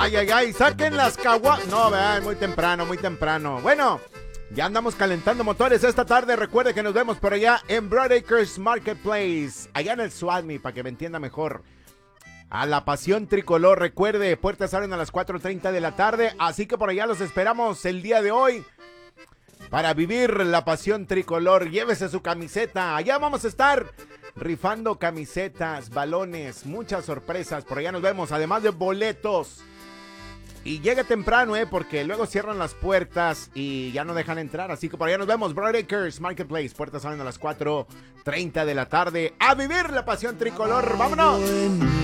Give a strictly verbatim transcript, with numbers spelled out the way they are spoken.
Ay, ay, ay, saquen las caguas. No, vean, muy temprano, muy temprano. Bueno, ya andamos calentando motores esta tarde. Recuerde que nos vemos por allá en Broadacres Marketplace, allá en el Suadmi, para que me entienda mejor. A la Pasión Tricolor, recuerde, puertas abren a las cuatro treinta de la tarde, así que por allá los esperamos el día de hoy para vivir la Pasión Tricolor. Llévese su camiseta, allá vamos a estar rifando camisetas, balones, muchas sorpresas, por allá nos vemos, además de boletos. Y llegue temprano, eh, porque luego cierran las puertas y ya no dejan entrar, así que por allá nos vemos. Broadacres Marketplace, puertas abren a las cuatro treinta de la tarde, a vivir la Pasión Tricolor, ¡vámonos!